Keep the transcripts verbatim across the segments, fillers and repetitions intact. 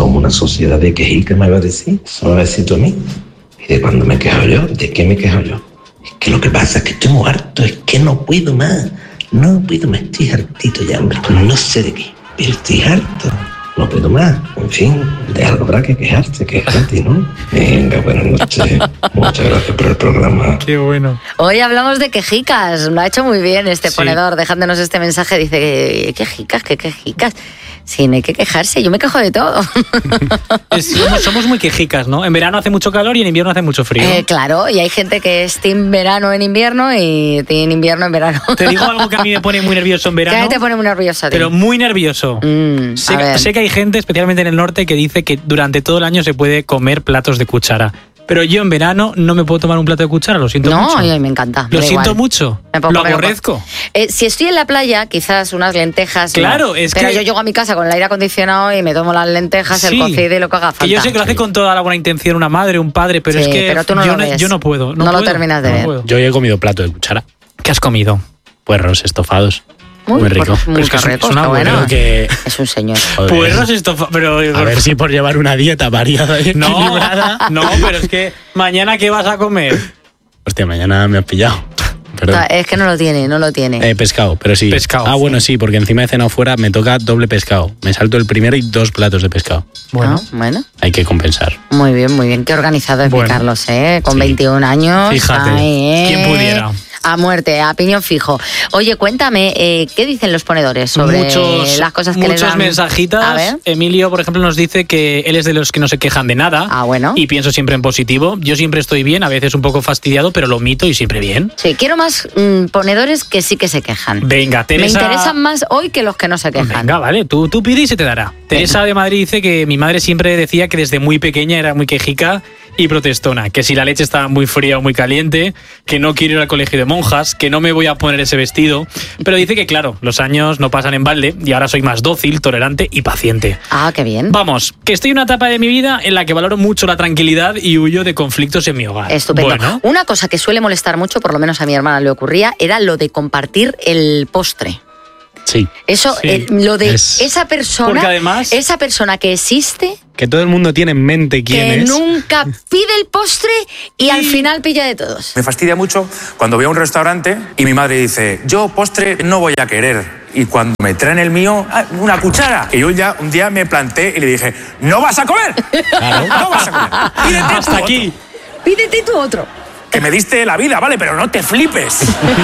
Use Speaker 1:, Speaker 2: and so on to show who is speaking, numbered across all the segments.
Speaker 1: somos una sociedad de quejicas, me va a decir. Eso me va a decir tú a mí. ¿Y de cuándo me quejo yo? ¿De qué me quejo yo? Es que lo que pasa es que estoy muy harto, es que no puedo más. No puedo más, estoy hartito ya, hombre. No sé de qué, pero estoy harto. No puedo más. En fin, de algo habrá que quejarse, quejarte, ¿no? Venga, buenas noches. Muchas gracias por el programa.
Speaker 2: Qué bueno.
Speaker 3: Hoy hablamos de quejicas. Lo ha hecho muy bien este
Speaker 2: Sí.
Speaker 3: ponedor, dejándonos este mensaje. Dice, quejicas, qué quejicas. Sí, no hay que quejarse. Yo me quejo de todo.
Speaker 2: Es- somos, somos muy quejicas, ¿no? En verano hace mucho calor y en invierno hace mucho frío.
Speaker 3: Eh, claro, y hay gente que es team verano en invierno y team invierno en verano.
Speaker 2: Te digo algo que a mí me pone muy nervioso en
Speaker 3: ¿Qué
Speaker 2: verano.
Speaker 3: te pone muy nerviosa, tío?
Speaker 2: Pero muy nervioso.
Speaker 3: Mm,
Speaker 2: sé,
Speaker 3: a ver.
Speaker 2: sé que hay gente, especialmente en el norte, que dice que durante todo el año se puede comer platos de cuchara. Pero yo en verano no me puedo tomar un plato de cuchara, lo siento
Speaker 3: No,
Speaker 2: mucho.
Speaker 3: ay, me encanta. me
Speaker 2: Lo
Speaker 3: da
Speaker 2: siento
Speaker 3: igual.
Speaker 2: mucho.
Speaker 3: Me puedo
Speaker 2: Lo
Speaker 3: comer un
Speaker 2: aborrezco.
Speaker 3: Eh, si estoy en la playa, quizás unas lentejas.
Speaker 2: Claro,
Speaker 3: no.
Speaker 2: es
Speaker 3: Pero
Speaker 2: que-
Speaker 3: yo llego a mi casa con el aire acondicionado y me tomo las lentejas, el
Speaker 2: Sí.
Speaker 3: cocido y lo que haga falta.
Speaker 2: Que yo sé que lo hace con toda la buena intención una madre, un padre, pero
Speaker 3: Sí,
Speaker 2: es que
Speaker 3: pero tú no
Speaker 2: yo,
Speaker 3: lo ves.
Speaker 2: yo no puedo. No,
Speaker 3: No lo
Speaker 2: puedo,
Speaker 3: terminas de
Speaker 2: no
Speaker 3: ver.
Speaker 2: puedo.
Speaker 4: Yo he comido plato de cuchara.
Speaker 2: ¿Qué has comido?
Speaker 4: Puerros estofados. Muy
Speaker 3: pues,
Speaker 4: rico.
Speaker 3: Muy
Speaker 2: Pero es que es-
Speaker 3: rico,
Speaker 2: es una
Speaker 3: está bueno.
Speaker 4: Creo que...
Speaker 3: Es un señor.
Speaker 4: Joder.
Speaker 2: Puerros estofa... Pero...
Speaker 4: A ver si por llevar una dieta variada y
Speaker 2: No,
Speaker 4: equilibrada.
Speaker 2: no, pero es que mañana ¿qué vas a comer?
Speaker 4: Hostia, mañana me has pillado. Perdón.
Speaker 3: Está- Es que no lo tiene, no lo tiene.
Speaker 4: Eh, pescado, pero sí.
Speaker 2: Pescado.
Speaker 4: Ah, bueno, sí, porque encima de cenado fuera me toca doble pescado. Me salto el primero y dos platos de pescado.
Speaker 2: Bueno,
Speaker 3: Ah, bueno.
Speaker 4: Hay que compensar.
Speaker 3: Muy bien, muy bien. Qué organizado es mi
Speaker 2: Bueno.
Speaker 3: Carlos, ¿eh? Con
Speaker 4: Sí.
Speaker 3: veintiún años.
Speaker 2: Fíjate,
Speaker 3: Ay, ¿eh?
Speaker 2: ¿quién pudiera?
Speaker 3: A muerte, a piñón fijo. Oye, cuéntame, eh, ¿qué dicen los ponedores sobre
Speaker 2: muchos,
Speaker 3: las cosas que
Speaker 2: muchos
Speaker 3: les dan?
Speaker 2: mensajitas.
Speaker 3: A ver.
Speaker 2: Emilio, por ejemplo, nos dice que él es de los que no se quejan de nada.
Speaker 3: Ah, bueno.
Speaker 2: Y pienso siempre en positivo. Yo siempre estoy bien, a veces un poco fastidiado, pero lo omito y siempre bien.
Speaker 3: Sí, quiero más mm, ponedores que sí que se quejan.
Speaker 2: Venga, Teresa.
Speaker 3: Me interesan más hoy que los que no se quejan.
Speaker 2: Venga, vale, tú, tú pide y se te dará. Teresa de Madrid dice que mi madre siempre decía que desde muy pequeña era muy quejica y protestona, que si la leche estaba muy fría o muy caliente, que no quiero ir al colegio de monjas, que no me voy a poner ese vestido, pero dice que claro, los años no pasan en balde y ahora soy más dócil, tolerante y paciente.
Speaker 3: Ah, qué bien.
Speaker 2: Vamos, que estoy en una etapa de mi vida en la que valoro mucho la tranquilidad y huyo de conflictos en mi hogar.
Speaker 3: Estupendo.
Speaker 2: Bueno,
Speaker 3: Una cosa que suele molestar mucho, por lo menos a mi hermana le ocurría, era lo de compartir el postre.
Speaker 4: Sí.
Speaker 3: Eso,
Speaker 2: Sí.
Speaker 3: eh, lo de
Speaker 4: Es-
Speaker 3: esa persona,
Speaker 2: Porque además-
Speaker 3: esa persona que existe,
Speaker 4: Que todo el mundo tiene en mente quién
Speaker 3: que
Speaker 4: es.
Speaker 3: nunca pide el postre y al final pilla de todos.
Speaker 5: Me fastidia mucho cuando voy a un restaurante y mi madre dice, yo postre no voy a querer. Y cuando me traen el mío, "Ah, una cuchara. Y yo ya un día me planté y le dije, no vas a comer. No vas a comer. Pídete tú
Speaker 2: hasta
Speaker 5: otro,
Speaker 2: aquí.
Speaker 3: Pídete tú otro.
Speaker 5: Que me diste la vida, vale, pero no te flipes.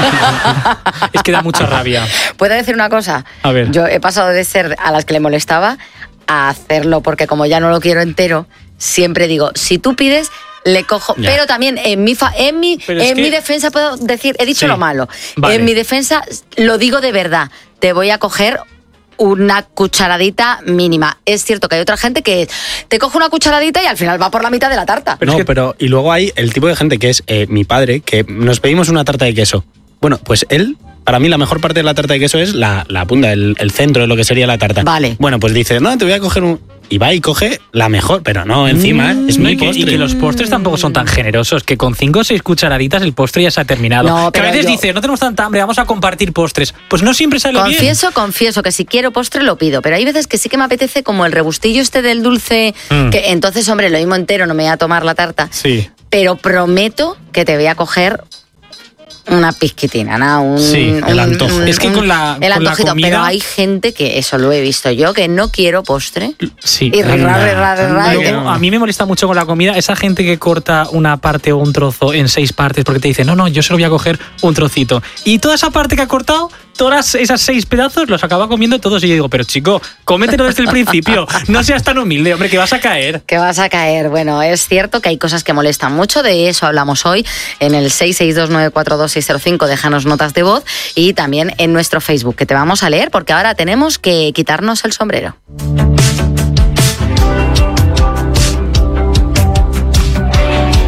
Speaker 2: es que da mucha rabia.
Speaker 3: ¿Puedo decir una cosa?
Speaker 2: A ver.
Speaker 3: Yo he pasado de ser a las que le molestaba a hacerlo porque como ya no lo quiero entero, siempre digo, si tú pides, le cojo.
Speaker 4: Ya.
Speaker 3: Pero también en mi fa- en mi
Speaker 2: Pero es
Speaker 3: en
Speaker 2: que-
Speaker 3: mi defensa puedo decir, he dicho
Speaker 2: Sí.
Speaker 3: lo malo.
Speaker 2: Vale.
Speaker 3: En mi defensa lo digo de verdad. Te voy a coger una cucharadita mínima. Es cierto que hay otra gente que te coge una cucharadita y al final va por la mitad de la tarta.
Speaker 2: Pero
Speaker 4: no,
Speaker 2: es que-
Speaker 4: pero y luego hay el tipo de gente que es eh, mi padre, que nos pedimos una tarta de queso. Bueno, pues él, para mí la mejor parte de la tarta de queso es la, la punta, el, el centro de lo que sería la tarta.
Speaker 3: Vale.
Speaker 4: Bueno, pues dice, no, te voy a coger un... Y va y coge la mejor, pero no encima, ¿eh? es
Speaker 2: No,
Speaker 4: mi
Speaker 2: y, que, y
Speaker 4: postre.
Speaker 2: que los postres tampoco son tan generosos, que con cinco o seis cucharaditas el postre ya se ha terminado.
Speaker 3: No,
Speaker 2: que a
Speaker 3: pero
Speaker 2: veces
Speaker 3: yo-
Speaker 2: dices, no tenemos tanta hambre, vamos a compartir postres. Pues no siempre sale bien.
Speaker 3: Confieso, confieso que si quiero postre lo pido, pero hay veces que sí que me apetece como el rebustillo este del dulce,
Speaker 2: Mm.
Speaker 3: que entonces, hombre, lo mismo entero, no me voy a tomar la tarta,
Speaker 2: Sí.
Speaker 3: pero prometo que te voy a coger una pizquitina, ¿no? Un,
Speaker 2: Sí,
Speaker 3: un-
Speaker 4: el antojo.
Speaker 3: un-
Speaker 2: Es que con la-
Speaker 3: el
Speaker 2: con la
Speaker 3: antojito,
Speaker 2: comida-
Speaker 3: pero hay gente que eso lo he visto yo, que no quiero postre.
Speaker 2: Sí.
Speaker 3: Y ra, ra, ra, ra, ra,
Speaker 2: Luego,
Speaker 3: y-
Speaker 2: a mí me molesta mucho con la comida esa gente que corta una parte o un trozo en seis partes porque te dice, no, no, yo solo voy a coger un trocito. Y toda esa parte que ha cortado, todas esas seis pedazos los acaba comiendo todos. Y yo digo, pero chico, cómetelo desde el principio. No seas tan humilde, hombre, que vas a caer.
Speaker 3: Que vas a caer. Bueno, es cierto que hay cosas que molestan mucho, de eso hablamos hoy en el seis seis dos nueve cuatro dos seis cero cinco, déjanos notas de voz y también en nuestro Facebook, que te vamos a leer porque ahora tenemos que quitarnos el sombrero.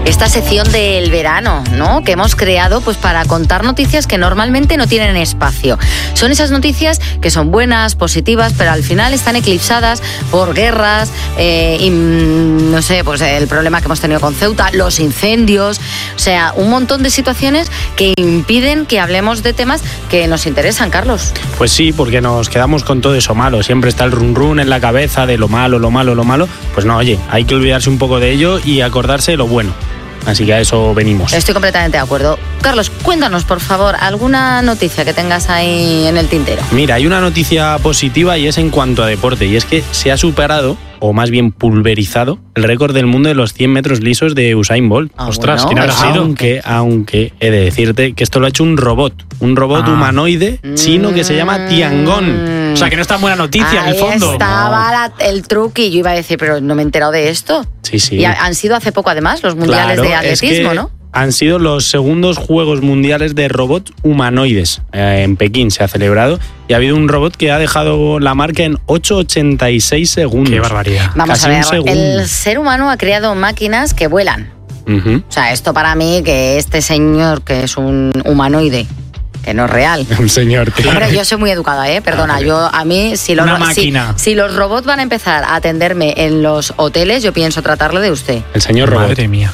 Speaker 3: esta sección del verano, ¿no? Que hemos creado pues para contar noticias que normalmente no tienen espacio. Son esas noticias que son buenas, positivas, pero al final están eclipsadas por guerras, eh, y, no sé, pues el problema que hemos tenido con Ceuta, los incendios, o sea, un montón de situaciones que impiden que hablemos de temas que nos interesan, Carlos.
Speaker 4: Pues sí, porque nos quedamos con todo eso malo. Siempre está el run run en la cabeza de lo malo, lo malo, lo malo. Pues no, oye, hay que olvidarse un poco de ello y acordarse de lo bueno. Así que a eso venimos.
Speaker 3: Estoy completamente de acuerdo. Carlos, cuéntanos, por favor, alguna noticia que tengas ahí en el tintero.
Speaker 4: Mira, hay una noticia positiva y es en cuanto a deporte. Y es que se ha superado, o más bien pulverizado, el récord del mundo de los cien metros lisos de Usain Bolt.
Speaker 3: Ah,
Speaker 2: Ostras,
Speaker 3: bueno,
Speaker 2: ¿quién habrá
Speaker 3: eso.
Speaker 2: sido?
Speaker 4: Aunque, aunque he de decirte que esto lo ha hecho un robot. Un robot
Speaker 2: Ah.
Speaker 4: humanoide chino que se llama Tiangong.
Speaker 2: O sea, que no es tan buena noticia
Speaker 3: Ahí
Speaker 2: en el fondo.
Speaker 3: estaba la- el truqui. Yo iba a decir, pero no me he enterado de esto.
Speaker 4: Sí, sí.
Speaker 3: Y ha- han sido hace poco, además, los mundiales
Speaker 4: Claro,
Speaker 3: de atletismo,
Speaker 4: es que
Speaker 3: ¿no?
Speaker 4: Han sido los segundos Juegos Mundiales de Robots Humanoides. Eh, en Pekín se ha celebrado y ha habido un robot que ha dejado la marca en ocho ochenta y seis segundos.
Speaker 2: Qué barbaridad.
Speaker 3: Vamos
Speaker 4: casi
Speaker 3: a
Speaker 4: un
Speaker 3: ver,
Speaker 4: segundo.
Speaker 3: el ser humano ha creado máquinas que vuelan.
Speaker 4: Ujú.
Speaker 3: O sea, esto para mí, que este señor, que es un humanoide, que no es real.
Speaker 4: Un señor, tío.
Speaker 3: Hombre, yo soy muy educada, ¿eh? Perdona,
Speaker 4: Ah,
Speaker 3: yo a mí, si los,
Speaker 2: Una
Speaker 3: si-
Speaker 2: máquina.
Speaker 3: si los robots van a empezar a atenderme en los hoteles, yo pienso tratarle de usted.
Speaker 4: El señor robot.
Speaker 2: Madre mía.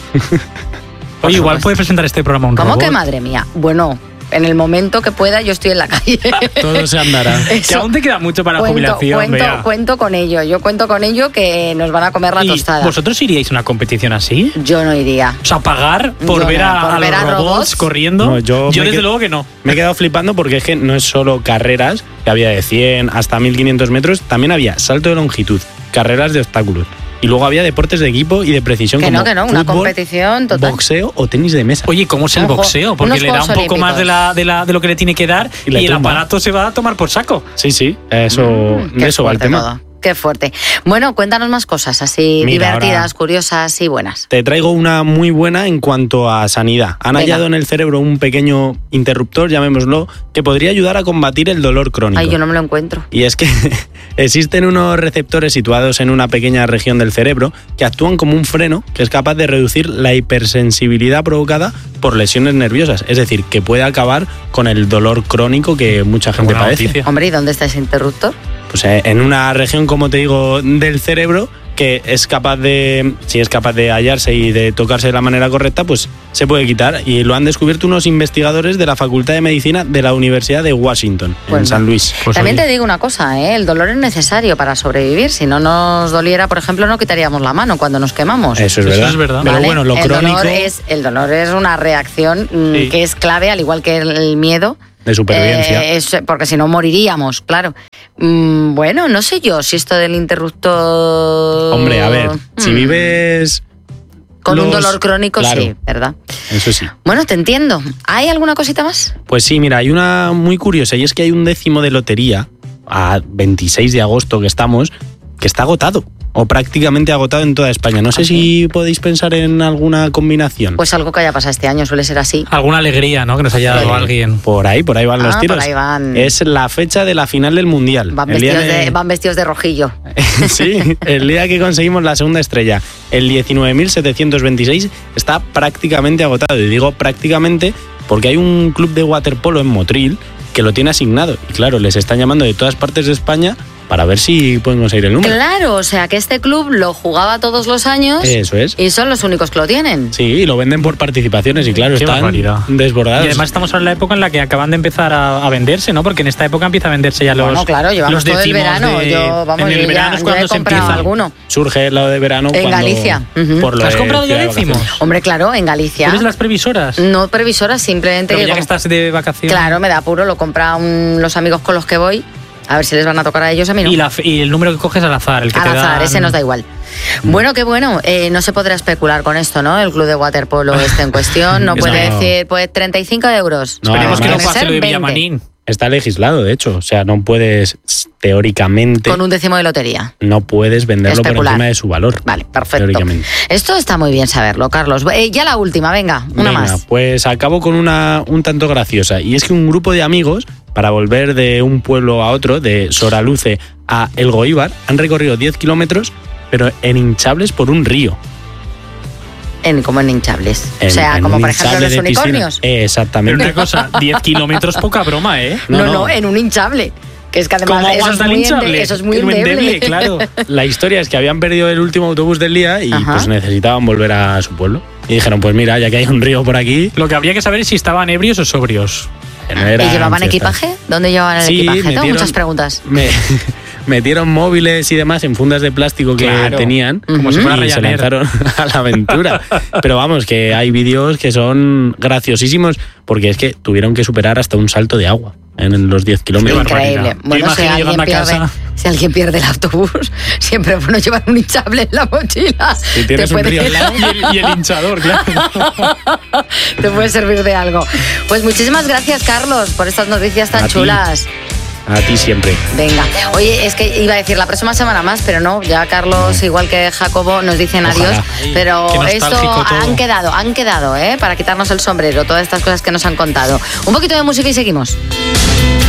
Speaker 2: Oye, igual puede presentar este programa un
Speaker 3: ¿Cómo
Speaker 2: robot.
Speaker 3: que madre mía? Bueno, en el momento que pueda, yo estoy en la calle.
Speaker 4: Todo se andará.
Speaker 2: Que
Speaker 3: Eso.
Speaker 2: aún te queda mucho para la
Speaker 3: Cuento,
Speaker 2: jubilación,
Speaker 3: cuento,
Speaker 2: Bea.
Speaker 3: cuento con ello. Yo cuento con ello que nos van a comer la
Speaker 2: ¿Y
Speaker 3: tostada.
Speaker 2: vosotros iríais a una competición así?
Speaker 3: Yo no iría.
Speaker 2: O sea, pagar por
Speaker 3: Yo
Speaker 2: ver
Speaker 3: no,
Speaker 2: a,
Speaker 3: por
Speaker 2: a
Speaker 3: ver
Speaker 2: los
Speaker 3: a
Speaker 2: robots,
Speaker 3: robots.
Speaker 2: corriendo.
Speaker 4: No, yo me
Speaker 2: desde
Speaker 4: qued-
Speaker 2: luego que no.
Speaker 4: Me he quedado flipando porque es que no es solo carreras, que había de cien hasta mil quinientos metros, también había salto de longitud, carreras de obstáculos. Y luego había deportes de equipo y de precisión
Speaker 3: Que
Speaker 4: como
Speaker 3: no, que no, una
Speaker 4: fútbol,
Speaker 3: competición total.
Speaker 4: boxeo o tenis de mesa.
Speaker 2: Oye, ¿cómo es el
Speaker 3: Un juego-
Speaker 2: boxeo? Porque
Speaker 3: unos
Speaker 2: le da un
Speaker 3: Juegos
Speaker 2: poco más de, la, de, la, de lo que le tiene que dar
Speaker 4: Y
Speaker 2: y,
Speaker 4: le
Speaker 2: el
Speaker 4: tumba.
Speaker 2: aparato se va a tomar por saco.
Speaker 4: Sí, sí, eso,
Speaker 3: Mm,
Speaker 4: de eso va el
Speaker 3: fuerte
Speaker 4: tema.
Speaker 3: todo. Qué fuerte. Bueno, cuéntanos más cosas así
Speaker 4: Mira,
Speaker 3: divertidas,
Speaker 4: ahora-
Speaker 3: curiosas y buenas.
Speaker 4: Te traigo una muy buena en cuanto a sanidad. Han
Speaker 3: Venga.
Speaker 4: hallado en el cerebro un pequeño interruptor, llamémoslo, que podría ayudar a combatir el dolor crónico.
Speaker 3: Ay, yo no me lo encuentro.
Speaker 4: Y es que existen unos receptores situados en una pequeña región del cerebro que actúan como un freno que es capaz de reducir la hipersensibilidad provocada por lesiones nerviosas. Es decir, que puede acabar con el dolor crónico que mucha gente
Speaker 2: buena
Speaker 4: padece.
Speaker 2: noticia.
Speaker 3: Hombre, ¿y dónde está ese interruptor?
Speaker 4: Pues eh, en una región, como te digo, del cerebro que es capaz de, si es capaz de hallarse y de tocarse de la manera correcta, pues se puede quitar. Y lo han descubierto unos investigadores de la Facultad de Medicina de la Universidad de Washington,
Speaker 3: Bueno.
Speaker 4: en San Luis.
Speaker 2: Pues
Speaker 3: También
Speaker 2: oye.
Speaker 3: te digo una cosa, ¿eh? El dolor es necesario para sobrevivir. Si no nos doliera, por ejemplo, no quitaríamos la mano cuando nos quemamos.
Speaker 4: Eso es
Speaker 2: Eso
Speaker 4: verdad.
Speaker 2: es verdad.
Speaker 4: Pero
Speaker 3: ¿Vale?
Speaker 4: bueno, lo
Speaker 3: el
Speaker 4: crónico
Speaker 3: Dolor es, el dolor es una reacción mm,
Speaker 2: Sí.
Speaker 3: que es clave, al igual que el, el miedo.
Speaker 4: de supervivencia.
Speaker 3: Eh, es- porque si no moriríamos, claro. Mm, bueno, no sé yo si esto del interruptor...
Speaker 4: Hombre, a ver, si
Speaker 3: Mm,
Speaker 4: vives
Speaker 3: Con un
Speaker 4: los-
Speaker 3: dolor crónico,
Speaker 4: Claro,
Speaker 3: sí, ¿verdad?
Speaker 4: eso sí.
Speaker 3: Bueno, te entiendo. ¿Hay alguna cosita más?
Speaker 4: Pues sí, mira, hay una muy curiosa y es que hay un décimo de lotería a veintiséis de agosto que estamos que está agotado o prácticamente agotado en toda España. No sé
Speaker 3: ¿Ah, sí?
Speaker 4: si podéis pensar en alguna combinación.
Speaker 3: Pues algo que haya pasado este año suele ser así.
Speaker 2: Alguna alegría, ¿no? Que nos haya dado
Speaker 3: Sí.
Speaker 2: alguien.
Speaker 4: Por ahí, por ahí van los
Speaker 3: Ah,
Speaker 4: tiros.
Speaker 3: por ahí van.
Speaker 4: Es la fecha de la final del Mundial.
Speaker 3: Van
Speaker 4: El día
Speaker 3: vestidos, de...
Speaker 4: de-
Speaker 3: van vestidos de rojillo.
Speaker 4: Sí, el día que conseguimos la segunda estrella, el diecinueve mil setecientos veintiséis, está prácticamente agotado. Y digo prácticamente porque hay un club de waterpolo en Motril que lo tiene asignado. Y claro, les están llamando de todas partes de España para ver si pueden conseguir el número.
Speaker 3: Claro, o sea que este club lo jugaba todos los años
Speaker 4: Eso es.
Speaker 3: y son los únicos que lo tienen.
Speaker 4: Sí, y lo venden por participaciones y claro,
Speaker 2: Qué
Speaker 4: están
Speaker 2: barbaridad.
Speaker 4: desbordados.
Speaker 2: Y además estamos ahora en la época en la que acaban de empezar a, a venderse, ¿no? Porque en esta época empieza a venderse ya los
Speaker 3: Bueno, claro, llevamos
Speaker 2: los
Speaker 3: todo el
Speaker 2: décimos
Speaker 3: verano.
Speaker 2: de-
Speaker 3: Yo, vamos,
Speaker 2: en el
Speaker 3: yo
Speaker 2: verano
Speaker 3: ya,
Speaker 2: es
Speaker 3: yo
Speaker 2: cuando
Speaker 3: he
Speaker 2: se
Speaker 3: comprado
Speaker 2: empieza.
Speaker 3: alguno.
Speaker 4: Surge el lado de verano
Speaker 3: En
Speaker 4: cuando-
Speaker 3: Galicia. Ujú.
Speaker 4: por lo
Speaker 2: ¿Has
Speaker 4: de
Speaker 2: comprado ya
Speaker 4: ciudad de
Speaker 2: décimos?
Speaker 4: vacaciones.
Speaker 3: Hombre, claro, en Galicia.
Speaker 2: ¿Eres de las previsoras?
Speaker 3: No previsoras, simplemente
Speaker 2: Pero
Speaker 3: que
Speaker 2: ya que
Speaker 3: como-
Speaker 2: estás de vacaciones.
Speaker 3: Claro, me da apuro, lo compran los amigos con los que voy. A ver si les van a tocar a ellos, a mí no.
Speaker 2: Y, la, y el número que coges al azar, el que
Speaker 3: Al
Speaker 2: te
Speaker 3: azar,
Speaker 2: dan-
Speaker 3: ese nos da igual. Bueno, qué bueno. Eh, no se podrá especular con esto, ¿no? El club de waterpolo este en cuestión. No
Speaker 2: Eso
Speaker 3: puede
Speaker 4: no.
Speaker 3: decir, pues treinta y cinco euros.
Speaker 4: No,
Speaker 2: Esperemos que no
Speaker 4: además-
Speaker 2: pase lo de
Speaker 3: veinte.
Speaker 2: Villamarín.
Speaker 4: Está legislado, de hecho. O sea, no puedes, teóricamente,
Speaker 3: Con un décimo de lotería.
Speaker 4: no puedes venderlo por
Speaker 3: Especular.
Speaker 4: encima de su valor.
Speaker 3: Vale, perfecto.
Speaker 4: Teóricamente.
Speaker 3: Esto está muy bien saberlo, Carlos. Eh, ya la última, venga, una
Speaker 4: Venga,
Speaker 3: más.
Speaker 4: pues acabo con una un tanto graciosa. Y es que un grupo de amigos, para volver de un pueblo a otro, de Soraluce a Elgoíbar, han recorrido diez kilómetros, pero en hinchables por un río.
Speaker 3: en, como en hinchables.
Speaker 4: En-
Speaker 3: o sea,
Speaker 4: en
Speaker 3: como
Speaker 4: un
Speaker 3: por ejemplo
Speaker 4: hinchable
Speaker 3: los
Speaker 4: de piscina.
Speaker 3: unicornios.
Speaker 4: Eh,
Speaker 2: Pero
Speaker 4: exactamente.
Speaker 2: una cosa, diez kilómetros poca broma, ¿eh?
Speaker 3: No,
Speaker 4: no,
Speaker 3: no,
Speaker 4: no.
Speaker 3: en un hinchable. Que es que además
Speaker 2: ¿Cómo
Speaker 3: eso es,
Speaker 2: aguanta el
Speaker 3: muy
Speaker 2: hinchable?
Speaker 3: ende- eso es muy
Speaker 2: Lo
Speaker 3: endeble.
Speaker 2: endeble, claro.
Speaker 4: La historia es que habían perdido el último autobús del día y
Speaker 3: Ajá.
Speaker 4: pues necesitaban volver a su pueblo. Y dijeron, pues mira, ya que hay un río por aquí...
Speaker 2: Lo que habría que saber es si estaban ebrios o sobrios.
Speaker 4: que no eran
Speaker 3: ¿Y llevaban
Speaker 4: fiestas.
Speaker 3: equipaje? ¿Dónde llevaban el
Speaker 4: Sí,
Speaker 3: equipaje? Tengo
Speaker 4: metieron-
Speaker 3: muchas preguntas.
Speaker 4: Me- metieron móviles y demás en fundas de plástico que
Speaker 2: Claro,
Speaker 4: tenían
Speaker 2: como si fuera
Speaker 4: y se
Speaker 2: Ryanair.
Speaker 4: lanzaron a la aventura. Pero vamos, que hay vídeos que son graciosísimos porque es que tuvieron que superar hasta un salto de agua en los diez kilómetros.
Speaker 2: barbaridad.
Speaker 3: Increíble.
Speaker 2: Yo
Speaker 3: Bueno, si
Speaker 2: imagino
Speaker 3: alguien,
Speaker 2: llegando a
Speaker 3: pierde,
Speaker 2: casa.
Speaker 3: si alguien pierde el autobús, siempre es bueno llevar un hinchable en la mochila.
Speaker 4: Si tienes
Speaker 3: Te
Speaker 4: un
Speaker 3: puede-
Speaker 4: río al lado.
Speaker 2: Y el, y el hinchador, claro.
Speaker 3: Te puede servir de algo. Pues muchísimas gracias, Carlos, por estas noticias tan
Speaker 4: A ti.
Speaker 3: chulas.
Speaker 4: A ti siempre.
Speaker 3: Venga, oye, es que iba a decir la próxima semana más, pero no, ya Carlos, igual que Jacobo, nos dicen
Speaker 4: Ojalá.
Speaker 3: adiós. Pero
Speaker 2: Qué
Speaker 3: esto
Speaker 2: nostálgico todo.
Speaker 3: han quedado, han quedado, ¿eh? Para quitarnos el sombrero, todas estas cosas que nos han contado. Un poquito de música y seguimos.